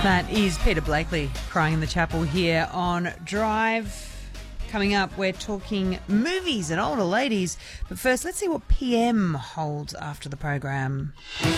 That is Peter Blakely, Crying in the Chapel here on Drive. Coming up, we're talking movies and older ladies. But first, let's see what PM holds after the program.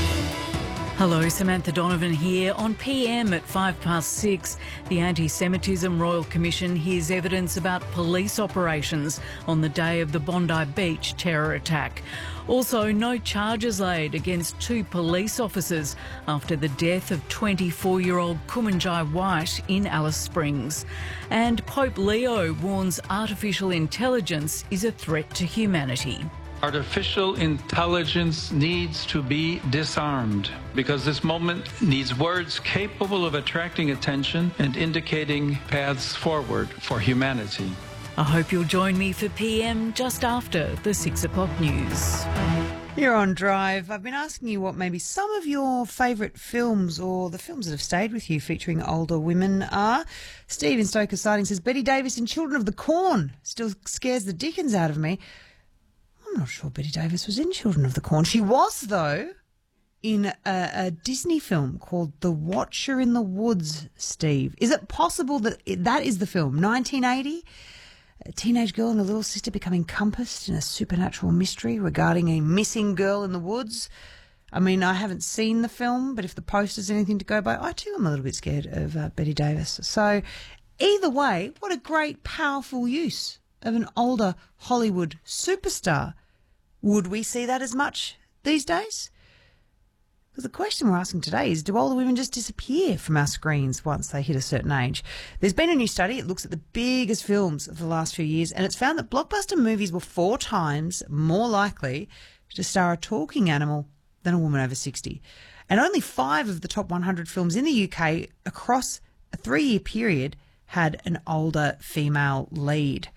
Hello, Samantha Donovan here. On PM at 6:05, the Anti-Semitism Royal Commission hears evidence about police operations on the day of the Bondi Beach terror attack. Also, no charges laid against 2 police officers after the death of 24-year-old Kumanjai White in Alice Springs. And Pope Leo warns artificial intelligence is a threat to humanity. Artificial intelligence needs to be disarmed because this moment needs words capable of attracting attention and indicating paths forward for humanity. I hope you'll join me for PM just after the 6 o'clock news. Here on Drive, I've been asking you what maybe some of your favourite films or the films that have stayed with you featuring older women are. Steve in Stoker Siding says, Betty Davis in Children of the Corn still scares the dickens out of me. I'm not sure Betty Davis was in Children of the Corn. She was, though, in a Disney film called The Watcher in the Woods, Steve. Is it possible that that is the film? 1980? A teenage girl and a little sister become encompassed in a supernatural mystery regarding a missing girl in the woods. I mean, I haven't seen the film, but if the poster's anything to go by, I too am a little bit scared of Betty Davis. So either way, what a great, powerful use of an older Hollywood superstar. Would we see that as much these days? Because the question we're asking today is, do older women just disappear from our screens once they hit a certain age? There's been a new study. It looks at the biggest films of the last few years, and it's found that blockbuster movies were 4 times more likely to star a talking animal than a woman over 60. And only 5 of the top 100 films in the UK across a 3-year period had an older female lead.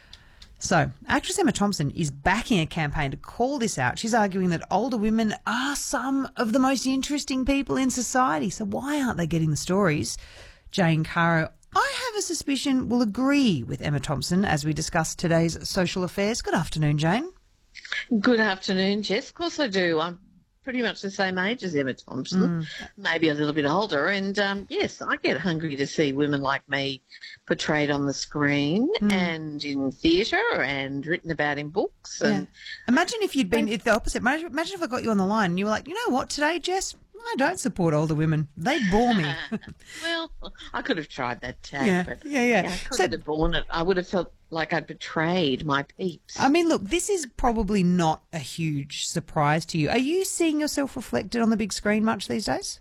So, actress Emma Thompson is backing a campaign to call this out. She's arguing that older women are some of the most interesting people in society. So why aren't they getting the stories? Jane Caro, I have a suspicion, will agree with Emma Thompson as we discuss today's social affairs. Good afternoon, Jane. Good afternoon, Jess. Of course I do. I'm pretty much the same age as Emma Thompson, maybe a little bit older. And, yes, I get hungry to see women like me portrayed on the screen and in theatre and written about in books. And imagine if you'd been the opposite. Imagine if I got you on the line and you were like, you know what, today, Jess, I don't support older women. They bore me. Well, I could have tried that tag, but I couldn't have borne it. I would have felt like I'd betrayed my peeps. I mean, look, this is probably not a huge surprise to you. Are you seeing yourself reflected on the big screen much these days?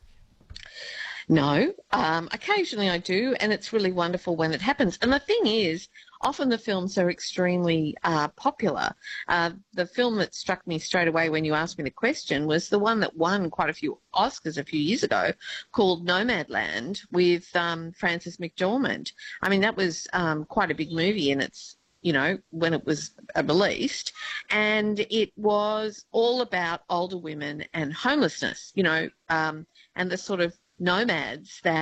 No. Occasionally I do, and it's really wonderful when it happens. And the thing is, often the films are extremely popular. The film that struck me straight away when you asked me the question was the one that won quite a few Oscars a few years ago, called Nomadland, with Frances McDormand. I mean, that was quite a big movie in its, when it was released. And it was all about older women and homelessness, and the sort of nomads that